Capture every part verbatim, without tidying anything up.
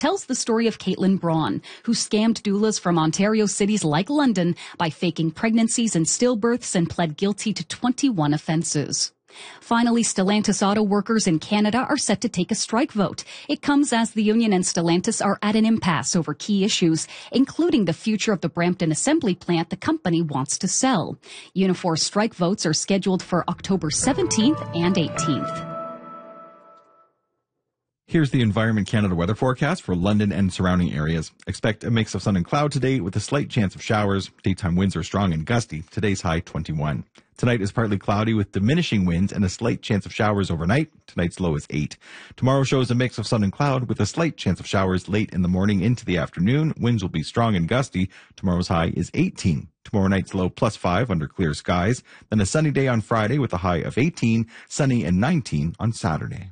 tells the story of Caitlin Braun, who scammed doulas from Ontario cities like London by faking pregnancies and stillbirths and pled guilty to twenty-one offenses. Finally, Stellantis auto workers in Canada are set to take a strike vote. It comes as the union and Stellantis are at an impasse over key issues, including the future of the Brampton assembly plant the company wants to sell. Unifor strike votes are scheduled for October seventeenth and eighteenth. Here's the Environment Canada weather forecast for London and surrounding areas. Expect a mix of sun and cloud today with a slight chance of showers. Daytime winds are strong and gusty. Today's high twenty-one. Tonight is partly cloudy with diminishing winds and a slight chance of showers overnight. Tonight's low is eight. Tomorrow shows a mix of sun and cloud with a slight chance of showers late in the morning into the afternoon. Winds will be strong and gusty. Tomorrow's high is eighteen. Tomorrow night's low plus five under clear skies. Then a sunny day on Friday with a high of eighteen, sunny and nineteen on Saturday.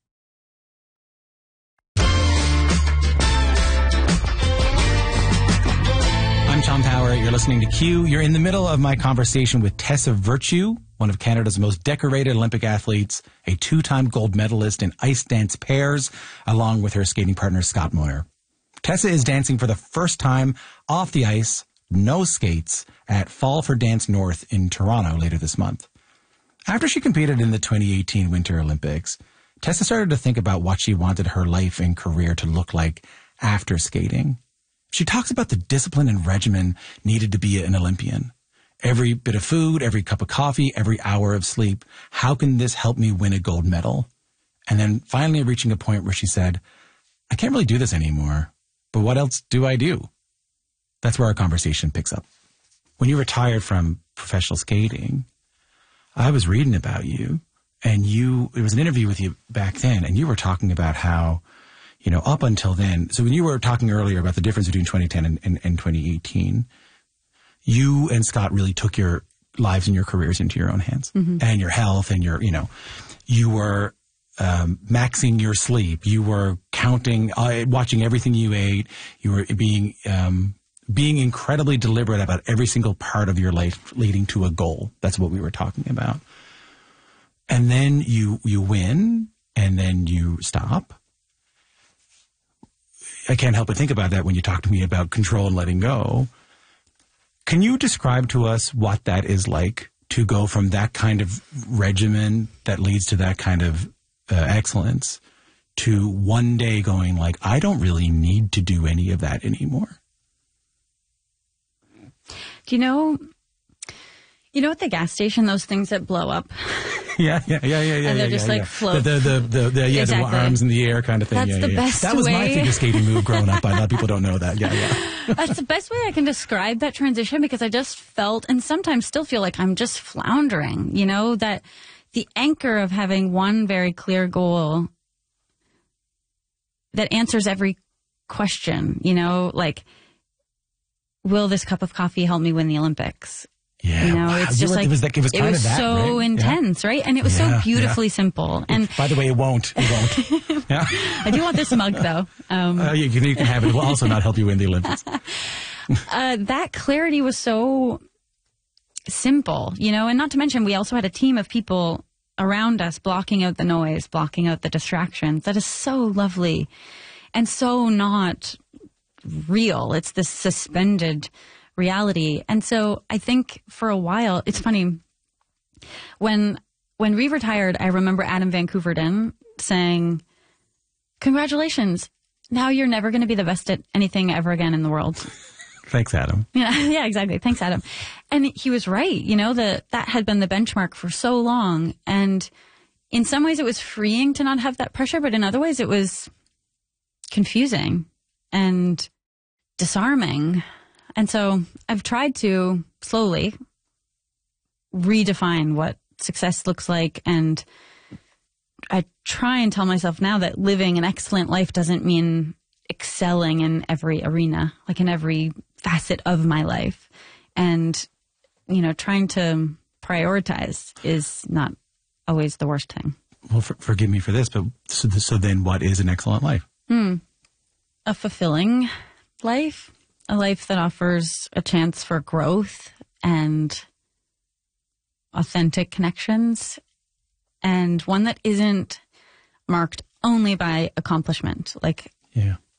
I'm Tom Power. You're listening to Q. You're in the middle of my conversation with Tessa Virtue, one of Canada's most decorated Olympic athletes, a two-time gold medalist in ice dance pairs, along with her skating partner, Scott Moir. Tessa is dancing for the first time off the ice, no skates, at Fall for Dance North in Toronto later this month. After she competed in the twenty eighteen Winter Olympics, Tessa started to think about what she wanted her life and career to look like after skating. She talks about the discipline and regimen needed to be an Olympian. Every bit of food, every cup of coffee, every hour of sleep. How can this help me win a gold medal? And then finally reaching a point where she said, I can't really do this anymore, but what else do I do? That's where our conversation picks up. When you retired from professional skating, I was reading about you, and you, it was an interview with you back then, and you were talking about how, you know, up until then, so when you were talking earlier about the difference between twenty ten and, and, and twenty eighteen, you and Scott really took your lives and your careers into your own hands, mm-hmm. and your health and your, you know, you were um, maxing your sleep. You were counting, uh, watching everything you ate. You were being, um, being incredibly deliberate about every single part of your life leading to a goal. That's what we were talking about. And then you, you win, and then you stop. I can't help but think about that when you talk to me about control and letting go. Can you describe to us what that is like to go from that kind of regimen that leads to that kind of uh, excellence to one day going like, I don't really need to do any of that anymore? Do you know, you know at the gas station, those things that blow up? Yeah, yeah, yeah, yeah, yeah. And they're yeah, just yeah, like yeah. float. The, the, the, the, yeah, exactly. the arms in the air kind of thing. That's yeah, the yeah, best That was way. my figure skating move growing up. A lot of people don't know that. Yeah, yeah. That's the best way I can describe that transition, because I just felt, and sometimes still feel like I'm just floundering, you know, that the anchor of having one very clear goal that answers every question, you know, like, will this cup of coffee help me win the Olympics? Yeah, you know, wow. it's You just were, like, it was, like, it was, it kind was of that, so right? intense, yeah. right? And it was yeah, so beautifully yeah. simple. And by the way, it won't. It won't. Yeah. I do want this mug, though. Um, uh, you, can, you can have it. It will also not help you win the Olympics. uh, that clarity was so simple, you know, and not to mention we also had a team of people around us blocking out the noise, blocking out the distractions. That is so lovely and so not real. It's this suspended reality. And so I think for a while, it's funny, when when we retired, I remember Adam Van Couverden saying, congratulations, now you're never going to be the best at anything ever again in the world. Thanks, Adam. Yeah, yeah, exactly. Thanks, Adam. And he was right. You know, that that had been the benchmark for so long. And in some ways it was freeing to not have that pressure, but in other ways it was confusing and disarming. And so I've tried to slowly redefine what success looks like. And I try and tell myself now that living an excellent life doesn't mean excelling in every arena, like in every facet of my life. And, you know, trying to prioritize is not always the worst thing. Well, for, forgive me for this, but so, so then what is an excellent life? Hmm. A fulfilling life. A life that offers a chance for growth and authentic connections, and one that isn't marked only by accomplishment. Like, yeah.